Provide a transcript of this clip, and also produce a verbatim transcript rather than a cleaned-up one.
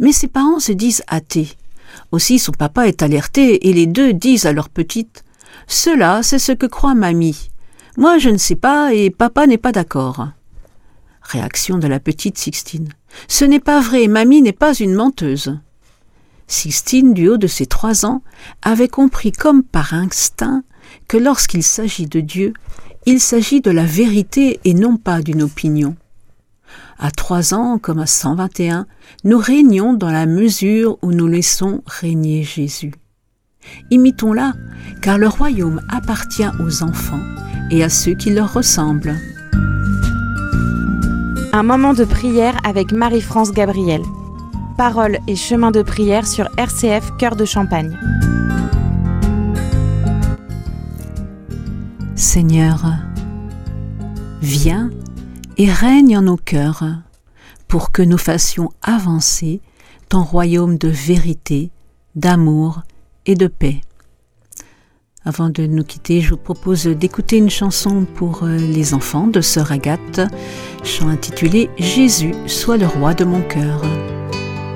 Mais ses parents se disent athées. Aussi son papa est alerté et les deux disent à leur petite « Cela, c'est ce que croit mamie. Moi, je ne sais pas et papa n'est pas d'accord. » Réaction de la petite Sixtine. « Ce n'est pas vrai, mamie n'est pas une menteuse. » Sixtine, du haut de ses trois ans, avait compris comme par instinct que lorsqu'il s'agit de Dieu, il s'agit de la vérité et non pas d'une opinion. À trois ans comme à cent vingt et un, nous régnons dans la mesure où nous laissons régner Jésus. Imitons-la, car le royaume appartient aux enfants et à ceux qui leur ressemblent. Un moment de prière avec Marie-France Gabriel. Paroles et chemin de prière sur R C F Cœur de Champagne. Seigneur, viens et règne en nos cœurs pour que nous fassions avancer ton royaume de vérité, d'amour et de paix. Avant de nous quitter, je vous propose d'écouter une chanson pour les enfants de Sœur Agathe, chant intitulé « Jésus, sois le roi de mon cœur ».